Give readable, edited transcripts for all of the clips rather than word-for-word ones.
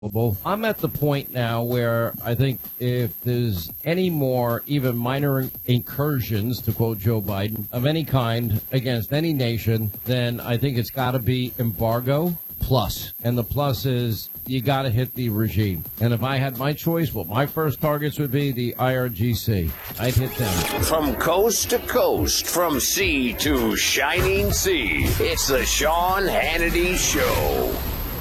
I'm at the point now where I think if there's any more even minor incursions, to quote Joe Biden, of any kind against any nation, then I think it's got to be embargo plus. And the plus is you got to hit the regime. And if I had my choice, well, my first targets would be the IRGC. I'd hit them. From coast to coast, from sea to shining sea, it's the Sean Hannity Show.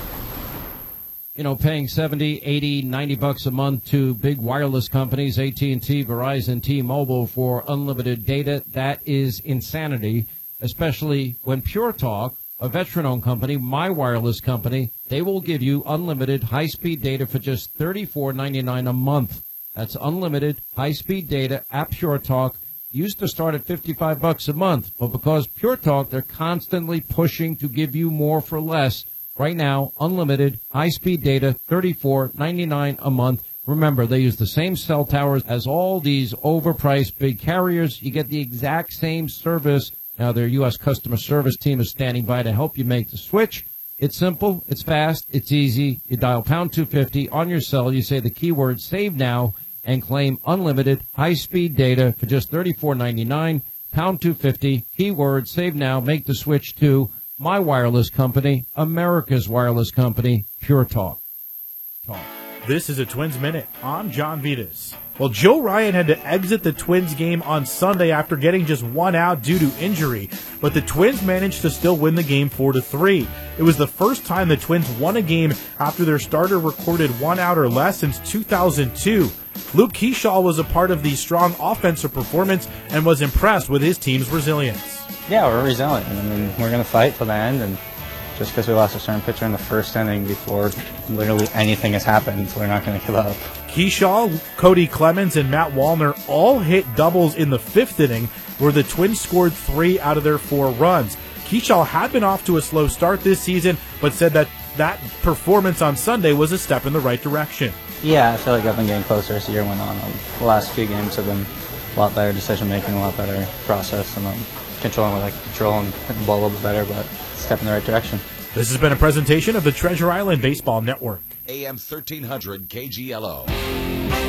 You know, paying $70, $80, $90 a month to big wireless companies, AT&T, Verizon, T-Mobile, for unlimited data, that is insanity, especially when Pure Talk, a veteran-owned company, my wireless company, they will give you unlimited high-speed data for just $34.99 a month. That's unlimited high-speed data at Pure Talk. Used to start at $55 a month, but because Pure Talk, they're constantly pushing to give you more for less. Right now, unlimited, high-speed data, $34.99 a month. Remember, they use the same cell towers as all these overpriced big carriers. You get the exact same service. Now, their U.S. customer service team is standing by to help you make the switch. It's simple, it's fast, it's easy. You dial pound 250 on your cell. You say the keyword save now and claim unlimited, high-speed data for just $34.99. Pound 250, keyword save now, make the switch to my wireless company, America's wireless company, Pure Talk. This is a Twins Minute. I'm John Vitas. Well, Joe Ryan had to exit the Twins game on Sunday after getting just one out due to injury, but the Twins managed to still win the game 4-3. It was the first time the Twins won a game after their starter recorded one out or less since 2002. Luke Keyshaw was a part of the strong offensive performance and was impressed with his team's resilience. Yeah, we're resilient. I mean, we're going to fight till the end, and just because we lost a certain pitcher in the first inning before literally anything has happened, we're not going to give up. Keyshaw, Cody Clemens, and Matt Wallner all hit doubles in the fifth inning, where the Twins scored 3 out of their 4 runs. Keyshaw had been off to a slow start this season, but said that performance on Sunday was a step in the right direction. Yeah, I feel like I've been getting closer as the year went on. The last few games have been a lot better decision-making, a lot better process, and controlling what I can control and hitting the ball a little bit better, but step in the right direction. This has been a presentation of the Treasure Island Baseball Network. AM 1300 KGLO.